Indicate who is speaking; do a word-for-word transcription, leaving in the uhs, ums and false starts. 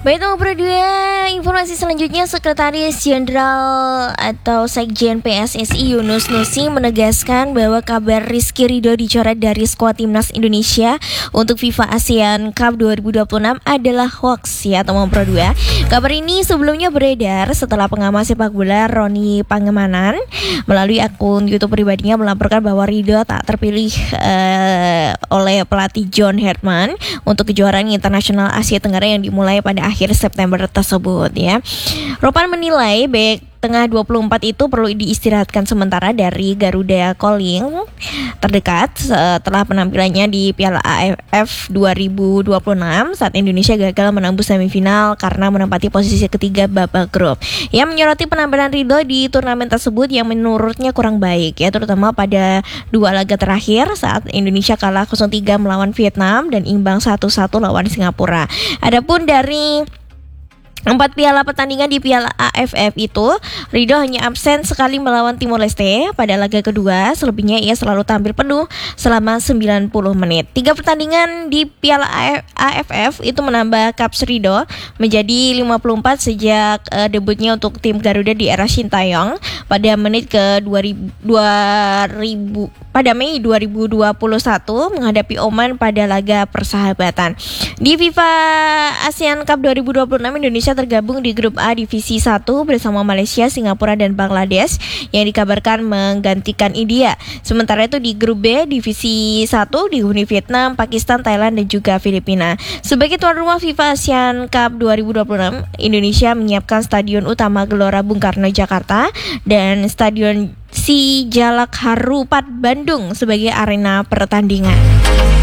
Speaker 1: Baik nomor dua, informasi selanjutnya Sekretaris Jenderal atau Sekjen P S S I Yunus Nusi menegaskan bahwa kabar Rizky Ridho dicoret dari skuad timnas Indonesia untuk FIFA ASEAN Cup dua ribu dua puluh enam adalah hoax ya nomor dua. Kabar ini sebelumnya beredar setelah pengamat sepak bola Roni Pangemanan melalui akun YouTube pribadinya melaporkan bahwa Ridho tak terpilih uh, oleh pelatih John Herdman untuk kejuaraan internasional Asia Tenggara yang dimulai pada akhir September tersebut ya. Ropan menilai baik tengah dua puluh empat itu perlu diistirahatkan sementara dari Garuda Calling terdekat setelah penampilannya di Piala A F F dua ribu dua puluh enam saat Indonesia gagal menembus semifinal karena menempati posisi ketiga babak grup. Ia menyoroti penampilan Ridho di turnamen tersebut yang menurutnya kurang baik ya, terutama pada dua laga terakhir saat Indonesia kalah nol tiga melawan Vietnam dan imbang satu satu lawan Singapura. Adapun dari empat piala pertandingan di Piala A F F itu, Ridho hanya absen sekali melawan Timor Leste pada laga kedua. Selebihnya ia selalu tampil penuh selama sembilan puluh menit. Tiga pertandingan di Piala A F F itu menambah caps Ridho menjadi lima puluh empat sejak uh, debutnya untuk tim Garuda di era Shin Tae-yong pada menit ke dua ribu pada Mei dua ribu dua puluh satu menghadapi Oman pada laga persahabatan. Di FIFA ASEAN Cup dua ribu dua puluh enam Indonesia tergabung di grup A divisi satu bersama Malaysia, Singapura dan Bangladesh yang dikabarkan menggantikan India. Sementara itu di grup B divisi satu dihuni Vietnam, Pakistan, Thailand dan juga Filipina. Sebagai tuan rumah FIFA ASEAN Cup dua ribu dua puluh enam, Indonesia menyiapkan stadion utama Gelora Bung Karno Jakarta dan stadion Sijalak Harupat Bandung sebagai arena pertandingan.